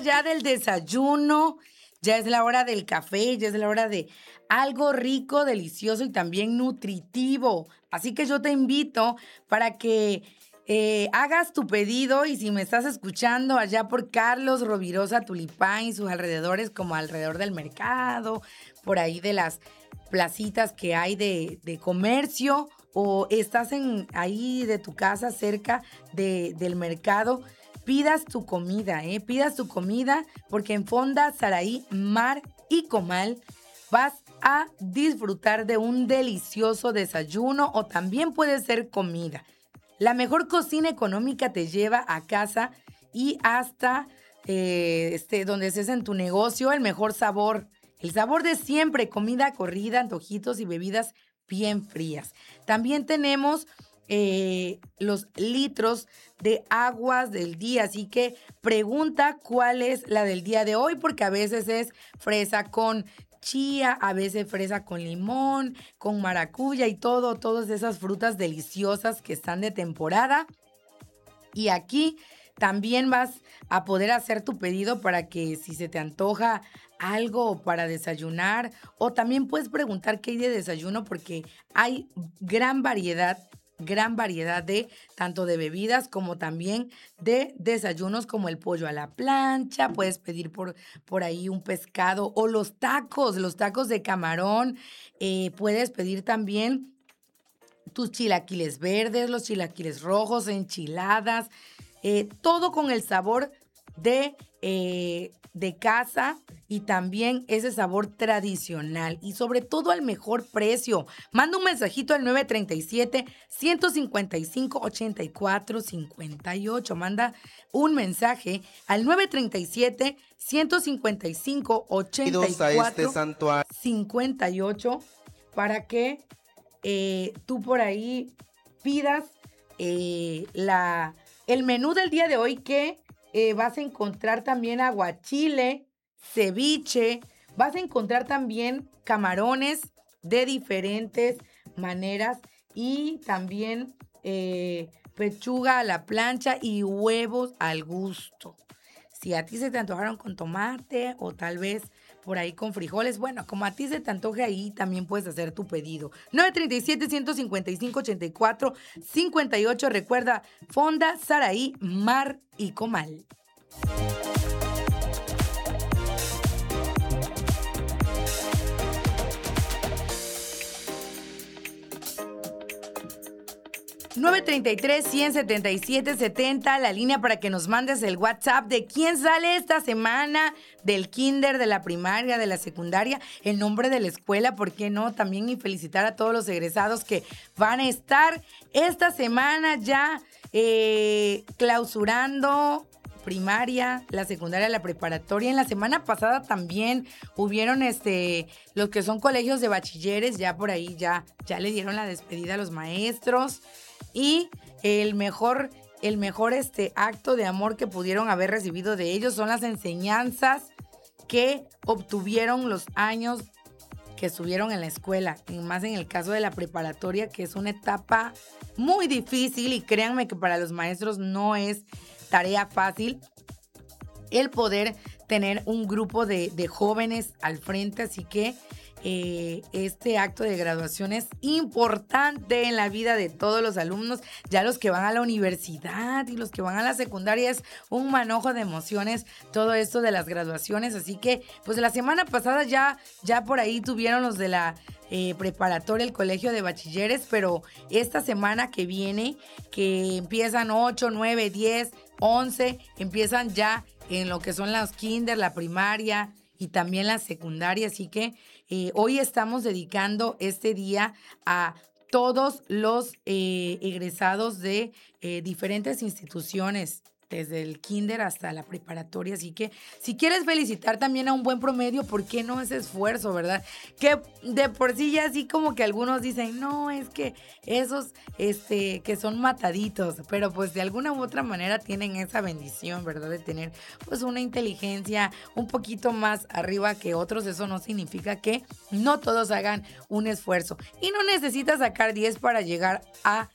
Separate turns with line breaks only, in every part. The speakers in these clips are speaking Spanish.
ya del desayuno, ya es la hora del café, ya es la hora de algo rico, delicioso y también nutritivo. Así que yo te invito para que hagas tu pedido y si me estás escuchando allá por Carlos Rovirosa, Tulipán y sus alrededores, como alrededor del mercado, por ahí de las placitas que hay de comercio o estás ahí de tu casa cerca del mercado, pidas tu comida, pidas tu comida porque en Fonda Saraí, Mar y Comal vas a disfrutar de un delicioso desayuno o también puede ser comida. La mejor cocina económica te lleva a casa y hasta donde estés en tu negocio, el mejor sabor. El sabor de siempre, comida corrida, antojitos y bebidas bien frías. También tenemos los litros de aguas del día, así que pregunta cuál es la del día de hoy, porque a veces es fresa con chía, a veces fresa con limón, con maracuya y todas esas frutas deliciosas que están de temporada. Y aquí también vas a poder hacer tu pedido para que si se te antoja algo para desayunar o también puedes preguntar qué hay de desayuno porque hay gran variedad de tanto de bebidas como también de desayunos como el pollo a la plancha, puedes pedir por ahí un pescado o los tacos de camarón, puedes pedir también tus chilaquiles verdes, los chilaquiles rojos, enchiladas, todo con el sabor de casa y también ese sabor tradicional y sobre todo al mejor precio. Manda un mensajito al 937-155-8458. Manda un mensaje al 937-155-8458 para que tú por ahí pidas el menú del día de hoy que vas a encontrar también aguachile, ceviche, vas a encontrar también camarones de diferentes maneras y también pechuga a la plancha y huevos al gusto. Si a ti se te antojaron con tomate o tal vez por ahí con frijoles, bueno, como a ti se te antoje ahí, también puedes hacer tu pedido. 937-155-8458. Recuerda, Fonda, Saraí, Mar y Comal. (933-177-70), la línea para que nos mandes el WhatsApp de quién sale esta semana, del kinder, de la primaria, de la secundaria, el nombre de la escuela, ¿por qué no? También y felicitar a todos los egresados que van a estar esta semana ya clausurando primaria, la secundaria, la preparatoria. En la semana pasada también hubieron los que son colegios de bachilleres, ya por ahí ya le dieron la despedida a los maestros. Y el mejor acto de amor que pudieron haber recibido de ellos son las enseñanzas que obtuvieron los años que estuvieron en la escuela, y más en el caso de la preparatoria, que es una etapa muy difícil y créanme que para los maestros no es tarea fácil el poder tener un grupo de jóvenes al frente, así que este acto de graduación es importante en la vida de todos los alumnos, ya los que van a la universidad y los que van a la secundaria es un manojo de emociones todo esto de las graduaciones, así que pues la semana pasada ya por ahí tuvieron los de la preparatoria, el colegio de bachilleres, pero esta semana que viene, que empiezan 8, 9, 10, 11, empiezan ya en lo que son las kinder, la primaria y también la secundaria, así que hoy estamos dedicando este día a todos los egresados de diferentes instituciones, desde el kinder hasta la preparatoria. Así que si quieres felicitar también a un buen promedio, ¿por qué no ese esfuerzo, verdad? Que de por sí ya así como que algunos dicen, no, es que esos que son mataditos, pero pues de alguna u otra manera tienen esa bendición, ¿verdad? De tener pues una inteligencia un poquito más arriba que otros. Eso no significa que no todos hagan un esfuerzo. Y no necesitas sacar 10 para llegar a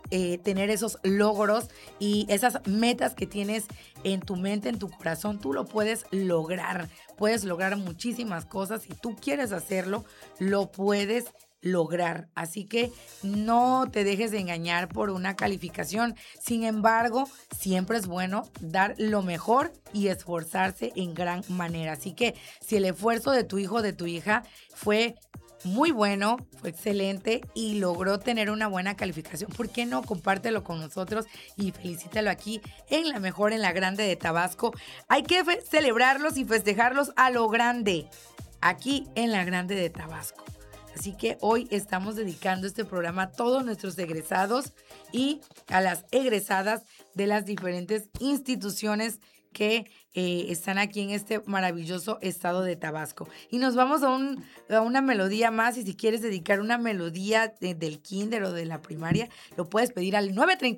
tener esos logros y esas metas que tienes en tu mente, en tu corazón, tú lo puedes lograr. Puedes lograr muchísimas cosas. Si tú quieres hacerlo, lo puedes lograr. Así que no te dejes de engañar por una calificación. Sin embargo, siempre es bueno dar lo mejor y esforzarse en gran manera. Así que si el esfuerzo de tu hijo o de tu hija fue muy bueno, fue excelente y logró tener una buena calificación, ¿por qué no? Compártelo con nosotros y felicítalo aquí en la mejor, en la grande de Tabasco. Hay que celebrarlos y festejarlos a lo grande, aquí en la grande de Tabasco. Así que hoy estamos dedicando este programa a todos nuestros egresados y a las egresadas de las diferentes instituciones que están aquí en este maravilloso estado de Tabasco. Y nos vamos a una melodía más, y si quieres dedicar una melodía del kinder o de la primaria, lo puedes pedir al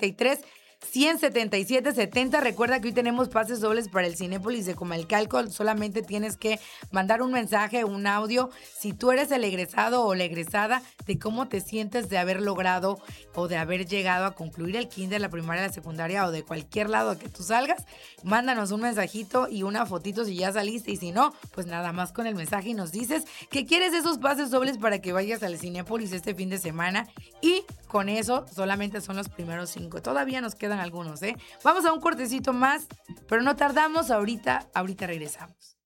933-177-70. Recuerda que hoy tenemos pases dobles para el Cinépolis de Comalcalco. Solamente tienes que mandar un mensaje, un audio, si tú eres el egresado o la egresada, de cómo te sientes de haber logrado o de haber llegado a concluir el kinder, la primaria, la secundaria o de cualquier lado que tú salgas. Mándanos un mensajito y una fotito si ya saliste, y si no, pues nada más con el mensaje y nos dices que quieres esos pases dobles para que vayas al Cinépolis este fin de semana, y con eso solamente son los primeros 5. Todavía nos quedan algunos, ¿eh? Vamos a un cortecito más, pero no tardamos. Ahorita regresamos.